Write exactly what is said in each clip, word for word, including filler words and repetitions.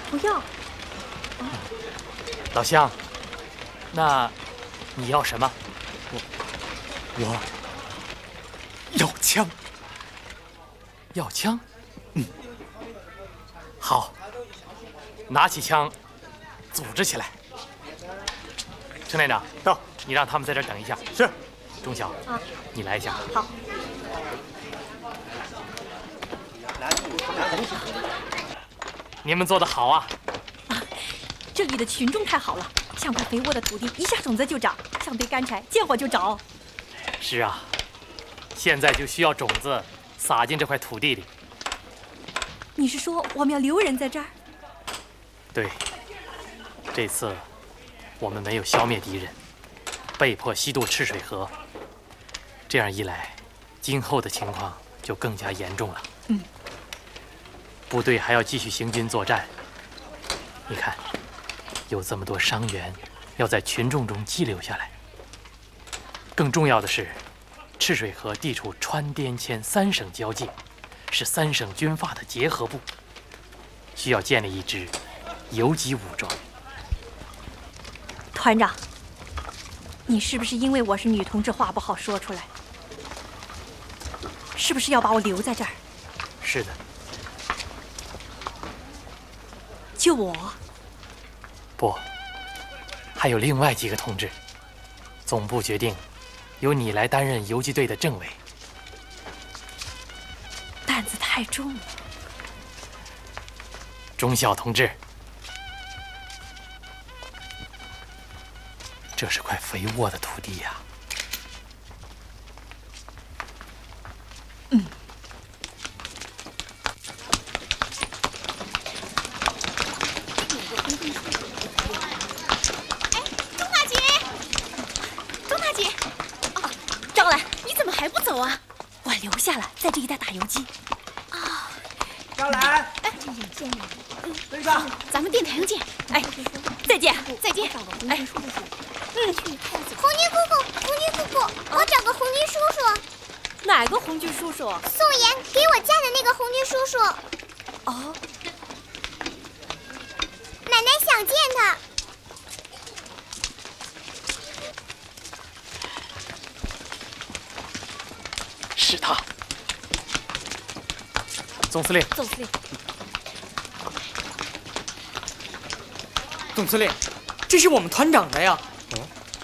不要。 老乡，那你要什么？ 我我要枪。 要枪？嗯。好，拿起枪，组织起来。陈连长， 到， 你让他们在这儿等一下。 是。 钟晓，啊，你来一下。 好。 你们做得好啊！ 啊，这里的群众太好了，像块肥沃的土地，一下种子就长；像堆干柴，见火就着。 是啊，现在就需要种子撒进这块土地里。 你是说我们要留人在这儿？ 对，这次我们没有消灭敌人，被迫西渡赤水河。这样一来，今后的情况就更加严重了。 嗯。 部队还要继续行军作战。你看，有这么多伤员要在群众中激流下来。更重要的是，赤水河地处川滇黔三省交界，是三省军阀的结合部，需要建立一支游击武装。 团长，你是不是因为我是女同志话不好说出来？是不是要把我留在这儿？ 是的。 就我？ 不，还有另外几个同志。总部决定，由你来担任游击队的政委。 担子太重了。 钟晓同志，这是块肥沃的土地呀。 嗯。我留下了，在这一带打游击。 啊，张兰，哎，队长， 咱们电台上见。哎，再见，再见。哎， 嗯，红军姑姑，红军姑姑，我找个红军叔叔。 哪个红军叔叔？ 宋岩给我嫁的那个红军叔叔。 哦， 奶奶想见他。 是他，总司令。 总司令， 总司令，这是我们团长的呀。嗯。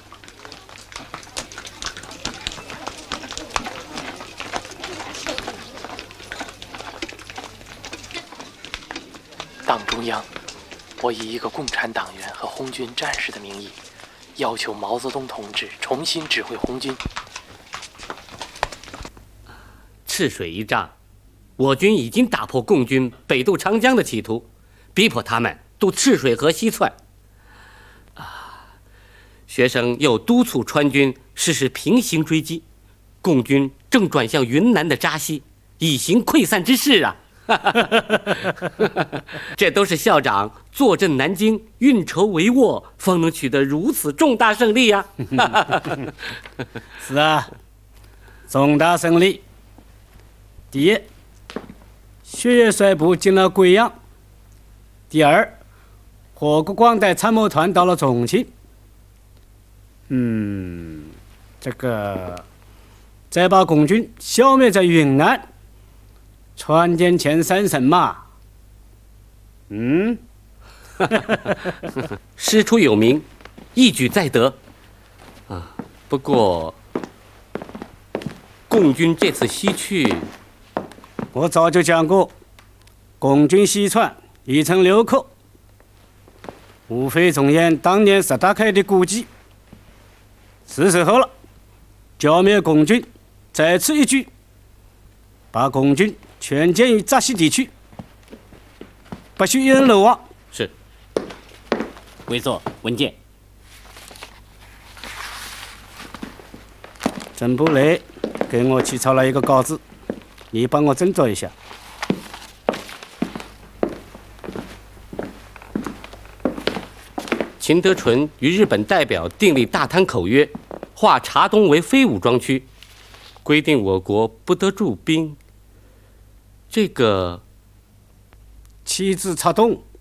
党中央，我以一个共产党员和红军战士的名义，要求毛泽东同志重新指挥红军。 赤水一仗，我军已经打破共军北渡长江的企图，逼迫他们渡赤水河西窜。啊，学生又督促川军实施平行追击，共军正转向云南的扎西，以行溃散之势啊！这都是校长坐镇南京，运筹帷幄，方能取得如此重大胜利呀！ 是啊，重大胜利。第一，血液率部进了贵阳；第二，火国广代参谋团到了重庆。嗯，这个再把共军消灭在云南、川滇黔三省嘛。嗯， 师出有名，一举再得。啊，不过共军这次西去。 我早就讲过，共军西窜一城六口，无非重演当年石达开的故伎。是时候了，剿灭共军，在此一举，把共军全歼于扎西地区，不许一人漏网。 是。 委座文件。 郑部内给我起草了一个稿子。你帮我斟酌一下。 秦德纯与日本代表订立大滩口约，划察东为非武装区，规定我国不得驻兵。这个旗帜察东